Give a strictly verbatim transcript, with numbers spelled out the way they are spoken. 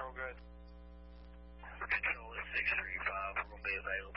Control, good. Control is six three five. We're going to be available.